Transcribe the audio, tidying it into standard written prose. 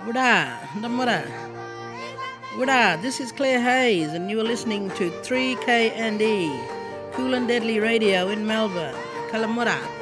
Uda, Namura. Uda, this is Claire Hayes, and you are listening to 3KND, Cool and Deadly Radio in Melbourne. Kalamura.